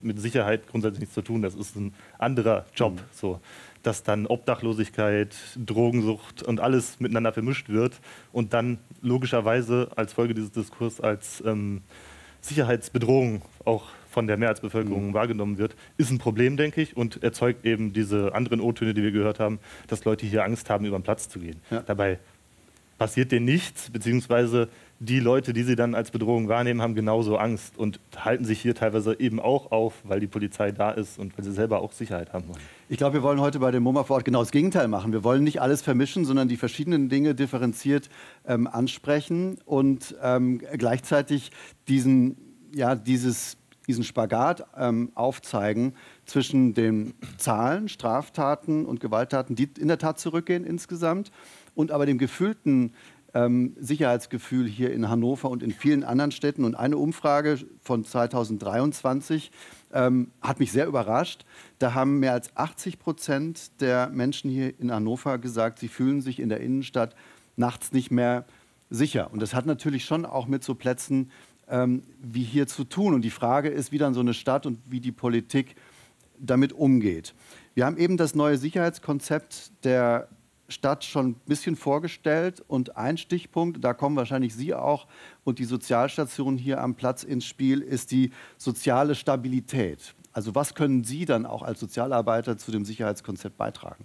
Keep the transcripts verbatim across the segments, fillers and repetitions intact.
mit Sicherheit grundsätzlich nichts zu tun. Das ist ein anderer Job. Mhm. So, dass dann Obdachlosigkeit, Drogensucht und alles miteinander vermischt wird und dann logischerweise als Folge dieses Diskurses als ähm, Sicherheitsbedrohung auch von der Mehrheitsbevölkerung mhm. wahrgenommen wird, ist ein Problem, denke ich, und erzeugt eben diese anderen O-Töne, die wir gehört haben, dass Leute hier Angst haben, über den Platz zu gehen. Ja. Dabei passiert denen nichts, beziehungsweise die Leute, die sie dann als Bedrohung wahrnehmen, haben genauso Angst und halten sich hier teilweise eben auch auf, weil die Polizei da ist und weil sie selber auch Sicherheit haben wollen. Ich glaube, wir wollen heute bei dem MoMA vor Ort genau das Gegenteil machen. Wir wollen nicht alles vermischen, sondern die verschiedenen Dinge differenziert ähm, ansprechen und ähm, gleichzeitig diesen, ja, dieses, diesen Spagat ähm, aufzeigen zwischen den Zahlen, Straftaten und Gewalttaten, die in der Tat zurückgehen insgesamt, und aber dem gefühlten ähm, Sicherheitsgefühl hier in Hannover und in vielen anderen Städten. Und eine Umfrage von zweitausenddreiundzwanzig ähm, hat mich sehr überrascht. Da haben mehr als achtzig Prozent der Menschen hier in Hannover gesagt, sie fühlen sich in der Innenstadt nachts nicht mehr sicher. Und das hat natürlich schon auch mit so Plätzen ähm, wie hier zu tun. Und die Frage ist, wie dann so eine Stadt und wie die Politik damit umgeht. Wir haben eben das neue Sicherheitskonzept der Stadt schon ein bisschen vorgestellt, und ein Stichpunkt, da kommen wahrscheinlich Sie auch und die Sozialstation hier am Platz ins Spiel, ist die soziale Stabilität. Also was können Sie dann auch als Sozialarbeiter zu dem Sicherheitskonzept beitragen?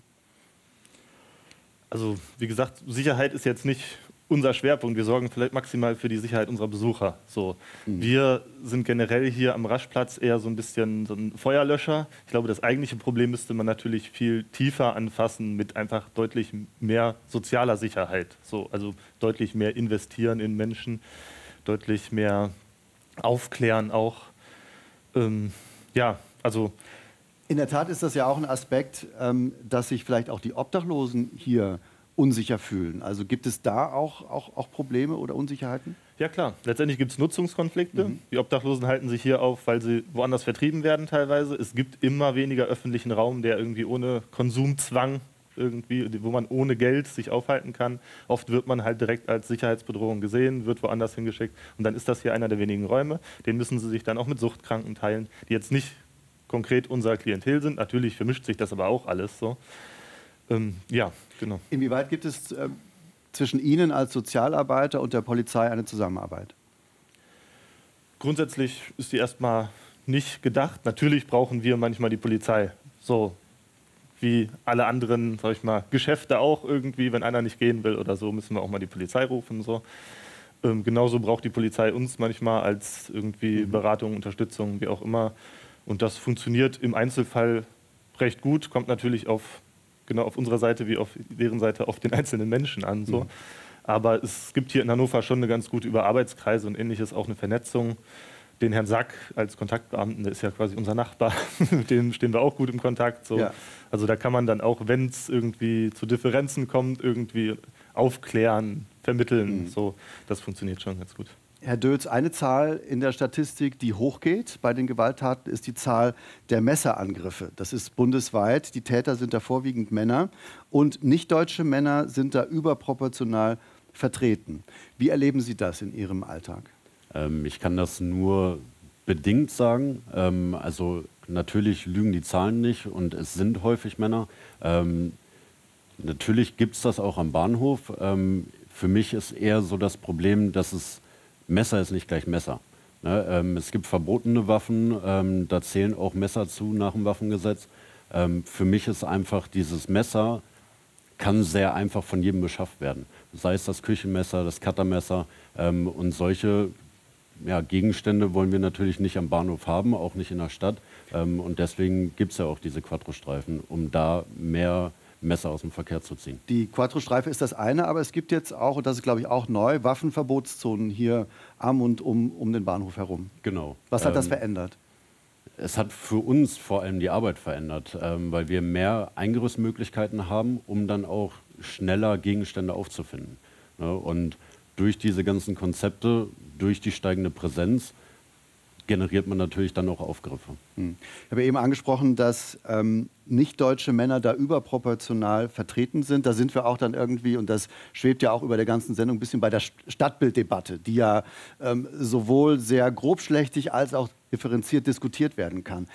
Also wie gesagt, Sicherheit ist jetzt nicht unser Schwerpunkt. Wir sorgen vielleicht maximal für die Sicherheit unserer Besucher. So. Mhm. Wir sind generell hier am Raschplatz eher so ein bisschen so ein Feuerlöscher. Ich glaube, das eigentliche Problem müsste man natürlich viel tiefer anfassen mit einfach deutlich mehr sozialer Sicherheit. So, also deutlich mehr investieren in Menschen, deutlich mehr aufklären auch. Ähm, ja, also... In der Tat ist das ja auch ein Aspekt, ähm, dass sich vielleicht auch die Obdachlosen hier unsicher fühlen. Also gibt es da auch, auch, auch Probleme oder Unsicherheiten? Ja klar, letztendlich gibt es Nutzungskonflikte. Mhm. Die Obdachlosen halten sich hier auf, weil sie woanders vertrieben werden teilweise. Es gibt immer weniger öffentlichen Raum, der irgendwie ohne Konsumzwang, irgendwie, wo man ohne Geld sich aufhalten kann. Oft wird man halt direkt als Sicherheitsbedrohung gesehen, wird woanders hingeschickt, und dann ist das hier einer der wenigen Räume. Den müssen sie sich dann auch mit Suchtkranken teilen, die jetzt nicht konkret unser Klientel sind. Natürlich vermischt sich das aber auch alles so. Ähm, ja, genau. Inwieweit gibt es äh, zwischen Ihnen als Sozialarbeiter und der Polizei eine Zusammenarbeit? Grundsätzlich ist die erstmal nicht gedacht. Natürlich brauchen wir manchmal die Polizei. So wie alle anderen, sag ich mal, Geschäfte auch irgendwie. Wenn einer nicht gehen will oder so, müssen wir auch mal die Polizei rufen. So. Ähm, genauso braucht die Polizei uns manchmal als irgendwie mhm. Beratung, Unterstützung, wie auch immer. Und das funktioniert im Einzelfall recht gut. Kommt natürlich auf genau auf unserer Seite wie auf deren Seite auf den einzelnen Menschen an. So. Mhm. Aber es gibt hier in Hannover schon eine ganz gute über Arbeitskreise und Ähnliches auch eine Vernetzung. Den Herrn Sack als Kontaktbeamten, der ist ja quasi unser Nachbar, mit dem stehen wir auch gut im Kontakt. So. Ja. Also da kann man dann auch, wenn es irgendwie zu Differenzen kommt, irgendwie aufklären, vermitteln. Mhm. So. Das funktioniert schon ganz gut. Herr Dötz, eine Zahl in der Statistik, die hochgeht bei den Gewalttaten, ist die Zahl der Messerangriffe. Das ist bundesweit. Die Täter sind da vorwiegend Männer, und nicht-deutsche Männer sind da überproportional vertreten. Wie erleben Sie das in Ihrem Alltag? Ähm, ich kann das nur bedingt sagen. Ähm, also natürlich lügen die Zahlen nicht, und es sind häufig Männer. Ähm, natürlich gibt es das auch am Bahnhof. Ähm, für mich ist eher so das Problem, dass es Messer ist nicht gleich Messer. Ne, ähm, es gibt verbotene Waffen, ähm, da zählen auch Messer zu nach dem Waffengesetz. Ähm, für mich ist einfach dieses Messer, kann sehr einfach von jedem beschafft werden. Sei es das Küchenmesser, das Cuttermesser, ähm, und solche ja, Gegenstände wollen wir natürlich nicht am Bahnhof haben, auch nicht in der Stadt. Ähm, und deswegen gibt es ja auch diese Quattro-Streifen, um da mehr Messer aus dem Verkehr zu ziehen. Die Quattro-Streife ist das eine, aber es gibt jetzt auch, und das ist glaube ich auch neu, Waffenverbotszonen hier am und um, um den Bahnhof herum. Genau. Was hat ähm, das verändert? Es hat für uns vor allem die Arbeit verändert, ähm, weil wir mehr Eingriftsmöglichkeiten haben, um dann auch schneller Gegenstände aufzufinden. Ne? Und durch diese ganzen Konzepte, durch die steigende Präsenz, generiert man natürlich dann auch Aufgriffe. Hm. Ich habe eben angesprochen, dass ähm, nicht-deutsche Männer da überproportional vertreten sind. Da sind wir auch dann irgendwie, und das schwebt ja auch über der ganzen Sendung, ein bisschen bei der Stadtbilddebatte, die ja ähm, sowohl sehr grobschlächtig als auch differenziert diskutiert werden kann.